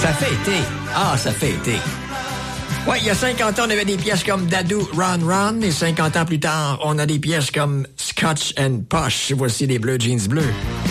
Ça fait été. Ah, ça fait été. Ouais, il y a 50 ans, on avait des pièces comme Dadou, Ron Ron, et 50 ans plus tard, on a des pièces comme Scotch and Posh. Voici les Bleu Jeans Bleus.